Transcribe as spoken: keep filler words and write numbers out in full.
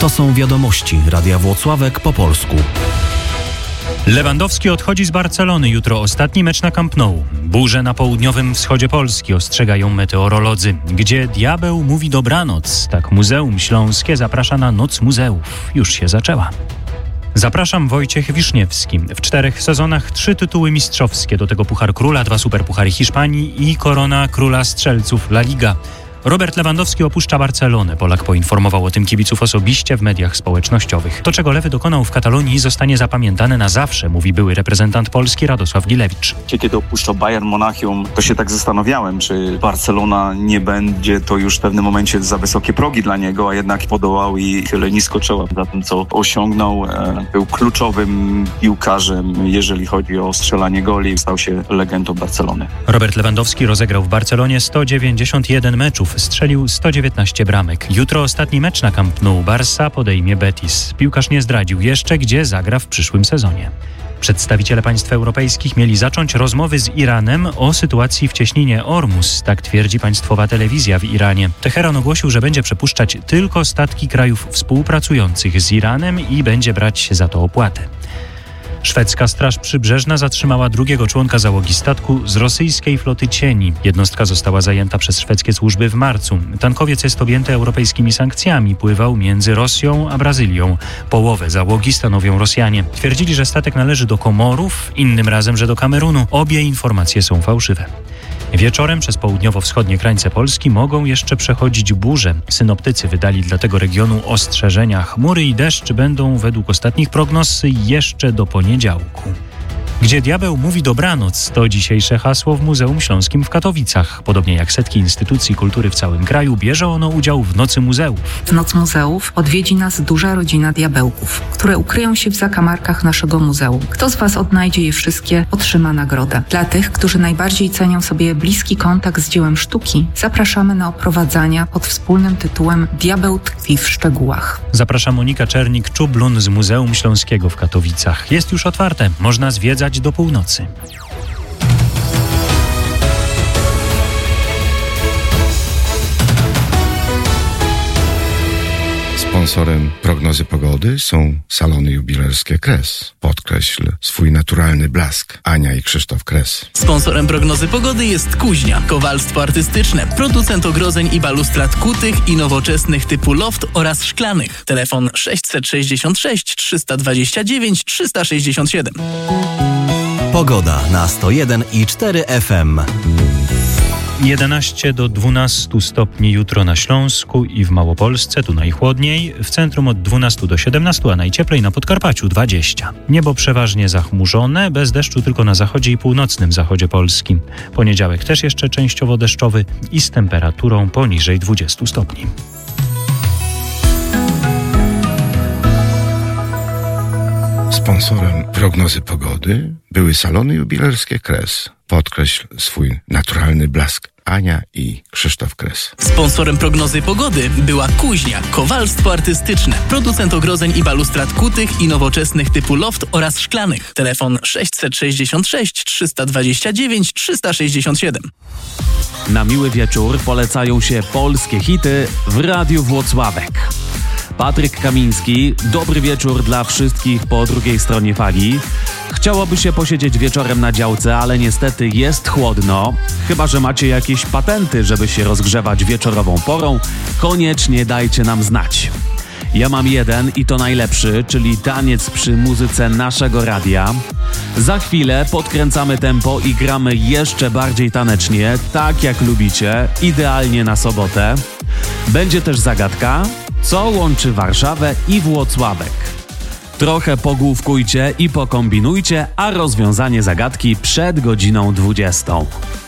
To są wiadomości Radia Włocławek po polsku. Lewandowski odchodzi z Barcelony. Jutro ostatni mecz na Camp Nou. Burze na południowym wschodzie Polski ostrzegają meteorolodzy. Gdzie diabeł mówi dobranoc, tak Muzeum Śląskie zaprasza na Noc Muzeów. Już się zaczęła. Zapraszam, Wojciech Wiszniewski. W czterech sezonach trzy tytuły mistrzowskie, do tego Puchar Króla, dwa Superpuchary Hiszpanii i korona Króla Strzelców La Liga. Robert Lewandowski opuszcza Barcelonę. Polak poinformował o tym kibiców osobiście w mediach społecznościowych. To, czego Lewy dokonał w Katalonii, zostanie zapamiętane na zawsze, mówi były reprezentant Polski Radosław Gilewicz. Kiedy opuszczał Bayern Monachium, to się tak zastanawiałem, czy Barcelona nie będzie to już w pewnym momencie za wysokie progi dla niego, a jednak podołał i tyle nisko czoła za tym, co osiągnął. Był kluczowym piłkarzem, jeżeli chodzi o strzelanie goli. Stał się legendą Barcelony. Robert Lewandowski rozegrał w Barcelonie sto dziewięćdziesiąt jeden meczów. Strzelił sto dziewiętnaście bramek. Jutro ostatni mecz na Camp Nou. Barça podejmie Betis. Piłkarz nie zdradził jeszcze, gdzie zagra w przyszłym sezonie. Przedstawiciele państw europejskich mieli zacząć rozmowy z Iranem o sytuacji w cieśninie Ormus, tak twierdzi państwowa telewizja w Iranie. Teheran ogłosił, że będzie przepuszczać tylko statki krajów współpracujących z Iranem i będzie brać za to opłatę. Szwedzka Straż Przybrzeżna zatrzymała drugiego członka załogi statku z rosyjskiej floty cieni. Jednostka została zajęta przez szwedzkie służby w marcu. Tankowiec jest objęty europejskimi sankcjami. Pływał między Rosją a Brazylią. Połowę załogi stanowią Rosjanie. Twierdzili, że statek należy do Komorów, innym razem, że do Kamerunu. Obie informacje są fałszywe. Wieczorem przez południowo-wschodnie krańce Polski mogą jeszcze przechodzić burze. Synoptycy wydali dla tego regionu ostrzeżenia. Chmury i deszcz będą według ostatnich prognoz jeszcze do poniedziałku. Gdzie diabeł mówi dobranoc, to dzisiejsze hasło w Muzeum Śląskim w Katowicach. Podobnie jak setki instytucji kultury w całym kraju, bierze ono udział w Nocy Muzeów. W Noc Muzeów odwiedzi nas duża rodzina diabełków, które ukryją się w zakamarkach naszego muzeum. Kto z Was odnajdzie je wszystkie, otrzyma nagrodę. Dla tych, którzy najbardziej cenią sobie bliski kontakt z dziełem sztuki, zapraszamy na oprowadzania pod wspólnym tytułem Diabeł tkwi w szczegółach. Zaprasza Monika Czernik-Czublun z Muzeum Śląskiego w Katowicach. Jest już otwarte, można zwiedzać do północy. Sponsorem prognozy pogody są salony jubilerskie Kres. Podkreśl swój naturalny blask. Ania i Krzysztof Kres. Sponsorem prognozy pogody jest Kuźnia, kowalstwo artystyczne, producent ogrodzeń i balustrad kutych i nowoczesnych typu loft oraz szklanych. Telefon sześćset sześćdziesiąt sześć trzysta dwadzieścia dziewięć trzysta sześćdziesiąt siedem. Pogoda na sto jeden i cztery F M. jedenaście do dwunastu stopni jutro na Śląsku i w Małopolsce, tu najchłodniej, w centrum od dwunastu do siedemnastu, a najcieplej na Podkarpaciu dwadzieścia. Niebo przeważnie zachmurzone, bez deszczu tylko na zachodzie i północnym zachodzie Polski. Poniedziałek też jeszcze częściowo deszczowy i z temperaturą poniżej dwudziestu stopni. Sponsorem prognozy pogody były salony jubilerskie Kres. Podkreśl swój naturalny blask. Ania i Krzysztof Kres. Sponsorem prognozy pogody była Kuźnia, kowalstwo artystyczne, producent ogrodzeń i balustrad kutych i nowoczesnych typu loft oraz szklanych. Telefon sześćset sześćdziesiąt sześć trzysta dwadzieścia dziewięć trzysta sześćdziesiąt siedem. Na miły wieczór polecają się polskie hity w Radiu Włocławek. Patryk Kamiński, dobry wieczór dla wszystkich po drugiej stronie fali. Chciałoby się posiedzieć wieczorem na działce, ale niestety jest chłodno. Chyba że macie jakieś patenty, żeby się rozgrzewać wieczorową porą, koniecznie dajcie nam znać. Ja mam jeden i to najlepszy, czyli taniec przy muzyce naszego radia. Za chwilę podkręcamy tempo i gramy jeszcze bardziej tanecznie, tak jak lubicie, idealnie na sobotę. Będzie też zagadka, co łączy Warszawę i Włocławek. Trochę pogłówkujcie i pokombinujcie, a rozwiązanie zagadki przed godziną dwudziestą.